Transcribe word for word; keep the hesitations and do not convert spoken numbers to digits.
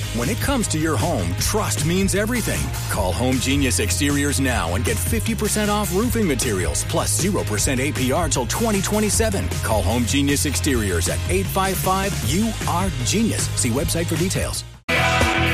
When it comes to your home, trust means everything. Call Home Genius Exteriors now and get fifty percent off roofing materials plus zero percent A P R till twenty twenty-seven. Call Home Genius Exteriors at eight five five, U R, Genius. See website for details.